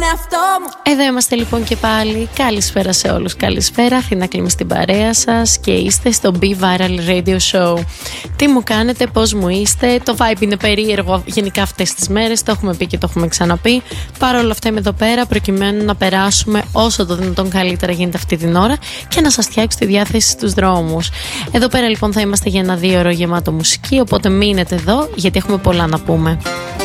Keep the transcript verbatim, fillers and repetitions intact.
εαυτό μου. Εδώ είμαστε λοιπόν και πάλι. Καλησπέρα σε όλους. Καλησπέρα. Αθήνα Κλίμη στην παρέα σας και είστε στο Be Viral Radio Show. Τι μου κάνετε, πώς μου είστε? Το vibe είναι περίεργο γενικά αυτές τις μέρες. Το έχουμε πει και το έχουμε ξαναπεί. Παρ' όλα αυτά είμαι εδώ πέρα προκειμένου να περάσουμε όσο το δυνατόν καλύτερα γίνεται αυτή την ώρα και να σας φτιάξω τη διάθεση στους δρόμους. Εδώ πέρα λοιπόν θα είμαστε για ένα δύο ώρο γεμάτο μουσική. Οπότε μείνετε εδώ γιατί έχουμε πολλά να πούμε.